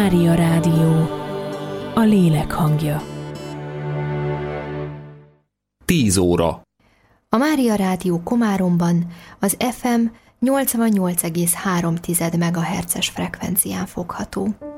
Mária Rádió, a lélek hangja. 10 óra. A Mária Rádió Komáromban az FM 88,3 MHz-es frekvencián fogható.